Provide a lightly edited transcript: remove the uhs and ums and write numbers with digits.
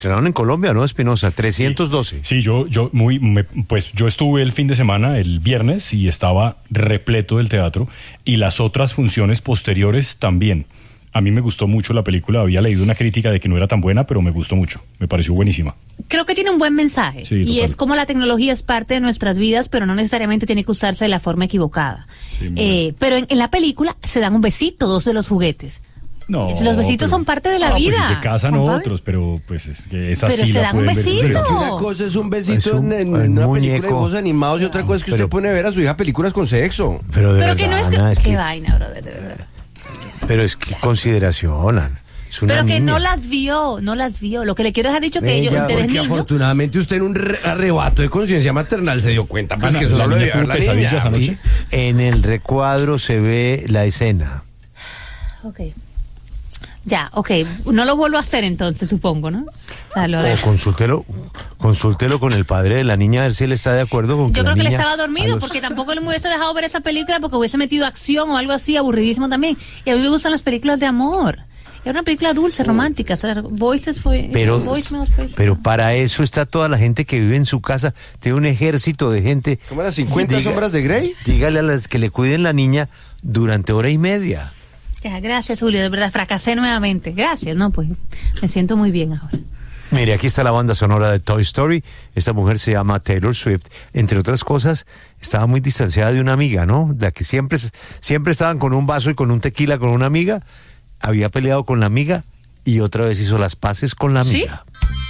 Estrenaron en Colombia, ¿no, Espinosa? 312. Sí, pues yo estuve el fin de semana, el viernes, y estaba repleto del teatro, y las otras funciones posteriores también. A mí me gustó mucho la película, había leído una crítica de que no era tan buena, pero me gustó mucho, me pareció buenísima. Creo que tiene un buen mensaje, Sí, y total. es como la tecnología es parte de nuestras vidas, pero no necesariamente tiene que usarse de la forma equivocada. Sí, Pero en la película se dan un besito, dos de los juguetes. No, Los besitos son parte de la vida. Pues si se casan Juan Pablo. otros, pero pues es que esa Pero sí se la dan un pueden ver. besito. Pero es que una cosa es un besito Es un- en un una película de muñeco. dibujos animados y otra cosa es que usted Pero- pone a ver a su hija películas con sexo. Pero de Pero que no verdad, es que... Ana, Qué vaina, brother, de verdad. pero es que consideración, Ana. Es una Pero que niña. no las vio. Lo que le quiero dejar dicho que ellos, Ella, ustedes Porque niños, afortunadamente usted en un arrebato de conciencia maternal se dio cuenta pues Ana, que eso la no lo niña debía ver tuvo la pesadillas niña. anoche. Y en el recuadro se ve la escena. Ok. Ya, ok. No lo vuelvo a hacer entonces, supongo, ¿no? O sea, lo O dejo. consúltelo con el padre de la niña a ver si él está de acuerdo con que Yo la creo que él niña estaba a dormido, los- porque tampoco le hubiese dejado ver esa película porque hubiese metido acción o algo así, aburridísimo también. Y a mí me gustan las películas de amor. Era una película dulce, romántica. O sea, Voices fue... Voicemails fue- pero para eso está toda la gente que vive en su casa. Tiene un ejército de gente. ¿Cómo era 50 Diga- sombras de Grey? Dígale a las que le cuiden la niña durante hora y media. Ya, gracias, Julio. De verdad, fracasé nuevamente. Gracias, no, pues me siento muy bien ahora. Mire, aquí está la banda sonora de Toy Story. Esta mujer se llama Taylor Swift. Entre otras cosas, estaba muy distanciada de una amiga, ¿no? La que siempre estaban con un vaso y con un tequila con una amiga. Había peleado con la amiga y otra vez hizo las paces con la ¿Sí? amiga.